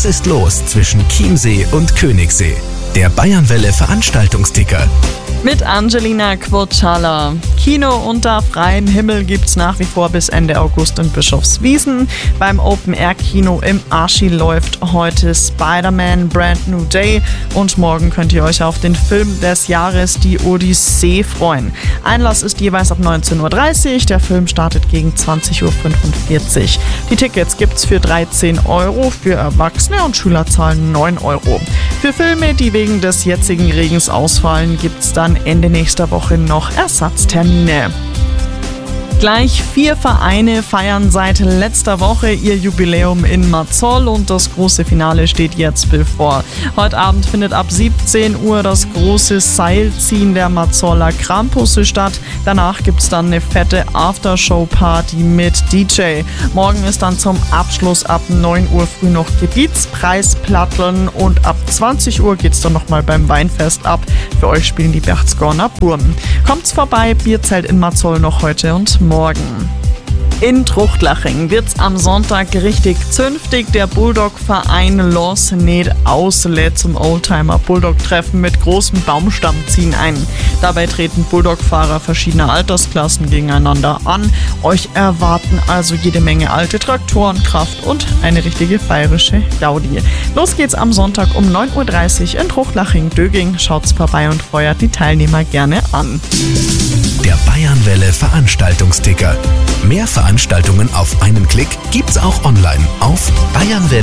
Was ist los zwischen Chiemsee und Königssee? Der Bayernwelle Veranstaltungsticker. Mit Angelina Quocala. Kino unter freiem Himmel gibt's nach wie vor bis Ende August in Bischofswiesen. Beim Open-Air-Kino im Aschi läuft heute Spider-Man Brand New Day und morgen könnt ihr euch auf den Film des Jahres, die Odyssee, freuen. Einlass ist jeweils ab 19.30 Uhr, der Film startet gegen 20.45 Uhr. Die Tickets gibt's für 13 €, für Erwachsene und Schüler zahlen 9 €. Für Filme, die wegen des jetzigen Regens ausfallen, gibt's dann Ende nächster Woche noch Ersatztermine. Gleich 4 Vereine feiern seit letzter Woche ihr Jubiläum in Marzol und das große Finale steht jetzt bevor. Heute Abend findet ab 17 Uhr das große Seilziehen der Marzoler Krampusse statt. Danach gibt's dann eine fette Aftershow-Party mit DJ. Morgen ist dann zum Abschluss ab 9 Uhr früh noch Gebietspreisplatteln und ab 20 Uhr geht's dann nochmal beim Weinfest ab. Für euch spielen die Berchtesgadener Burm. Kommt's vorbei, Bierzelt in Marzol noch heute und morgen. In Truchtlaching wird's am Sonntag richtig zünftig. Der Bulldog-Verein Los Ned aus lädt zum Oldtimer-Bulldog-Treffen mit großem Baumstamm ziehen ein. Dabei treten Bulldog-Fahrer verschiedener Altersklassen gegeneinander an. Euch erwarten also jede Menge alte Traktoren, Kraft und eine richtige bayerische Gaudi. Los geht's am Sonntag um 9.30 Uhr in Truchtlaching-Döging. Schaut's vorbei und feuert die Teilnehmer gerne an. Der Bayernwelle Veranstaltungsticker. Mehr Veranstaltungen auf einen Klick gibt's auch online auf bayernwelle.at.